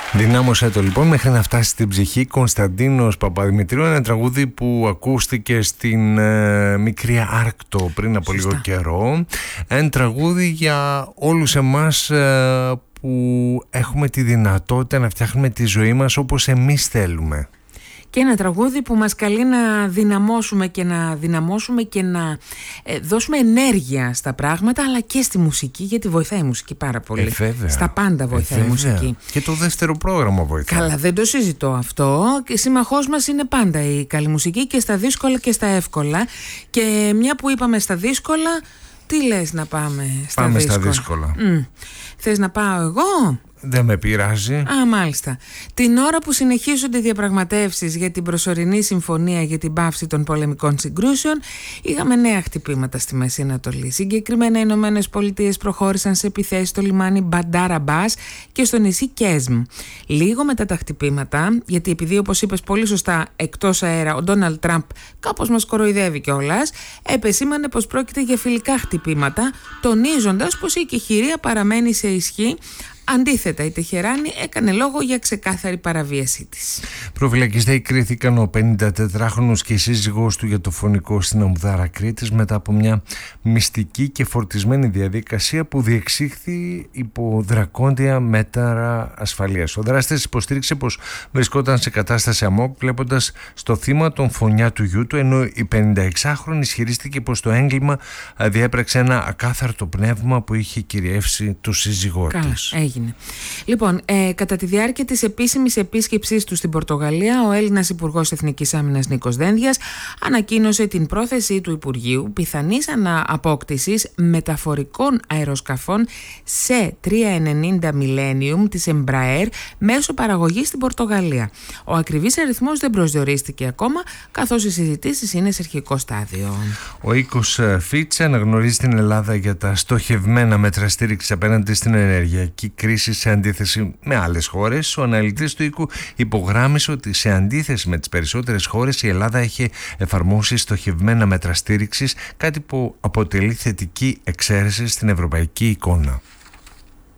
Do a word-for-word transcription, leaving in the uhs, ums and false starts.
Δυνάμωσε το λοιπόν μέχρι να φτάσει στην ψυχή. Κωνσταντίνος Παπαδημητρίου, ένα τραγούδι που ακούστηκε στην ε, Μικρή Άρκτο πριν από Σωστά. λίγο καιρό. Ένα τραγούδι για όλους εμάς ε, που έχουμε τη δυνατότητα να φτιάχνουμε τη ζωή μας όπως εμείς θέλουμε. Και ένα τραγούδι που μας καλεί να δυναμώσουμε και να δυναμώσουμε και να ε, δώσουμε ενέργεια στα πράγματα, αλλά και στη μουσική, γιατί βοηθάει η μουσική πάρα πολύ. Ε, στα πάντα βοηθάει ε, η μουσική. Και το δεύτερο πρόγραμμα βοηθάει. Καλά, δεν το συζητώ αυτό. Και σύμμαχός μας είναι πάντα η καλή μουσική, και στα δύσκολα και στα εύκολα. Και μια που είπαμε στα δύσκολα, τι λες να πάμε στα πάμε δύσκολα? Πάμε στα δύσκολα. Mm. Θες να πάω εγώ? Δεν με πειράζει. Α, μάλιστα. Την ώρα που συνεχίζονται οι διαπραγματεύσεις για την προσωρινή συμφωνία για την πάυση των πολεμικών συγκρούσεων, είχαμε νέα χτυπήματα στη Μέση Ανατολή. Συγκεκριμένα, οι Ηνωμένες Πολιτείες προχώρησαν σε επιθέσεις στο λιμάνι Μπαντάρ Αμπάς και στο νησί Κέσμ. Λίγο μετά τα χτυπήματα, γιατί επειδή, όπως είπες πολύ σωστά, εκτός αέρα, ο Ντόναλντ Τραμπ κάπως μας κοροϊδεύει κιόλας, επεσήμανε πως πρόκειται για φιλικά χτυπήματα, τονίζοντας πως η εκεχηρία παραμένει σε ισχύ. Αντίθετα, η Τεχεράνη έκανε λόγο για ξεκάθαρη παραβίασή της. Προφυλακιστές κρίθηκαν ο πενηντατετράχρονος και η σύζυγός του για το φωνικό στην Αμμουδάρα Κρήτης μετά από μια μυστική και φορτισμένη διαδικασία που διεξήχθη υπό δρακόντια μέτρα ασφαλείας. Ο δράστης υποστήριξε πως βρισκόταν σε κατάσταση αμόκ βλέποντας στο θύμα τον φωνιά του γιού του, ενώ η πενηνταεξάχρονη ισχυρίστηκε πως το έγκλημα διέπραξε ένα ακάθαρτο πνεύμα που είχε κυριεύσει του σύζυγό της. Έγινε. Λοιπόν, ε, κατά τη διάρκεια της επίσημης επίσκεψής του στην Πορτογαλία, ο Έλληνας Υπουργός Εθνικής Άμυνας Νίκος Δένδιας ανακοίνωσε την πρόθεση του Υπουργείου πιθανής αναπόκτησης μεταφορικών αεροσκαφών σε τριακόσια ενενήντα Millennium της Embraer μέσω παραγωγής στην Πορτογαλία. Ο ακριβής αριθμός δεν προσδιορίστηκε ακόμα, καθώς οι συζητήσεις είναι σε αρχικό στάδιο. Ο οίκος Fitch αναγνωρίζει την Ελλάδα για τα στοχευμένα μέτρα στήριξης απέναντι στην ενεργειακή κρίση σε αντίθεση με άλλες χώρες. Ο αναλυτής του οίκου υπογράμμισε ότι σε αντίθεση με τις περισσότερες χώρες η Ελλάδα έχει εφαρμόσει στοχευμένα μέτρα στήριξης, κάτι που αποτελεί θετική εξαίρεση στην ευρωπαϊκή εικόνα.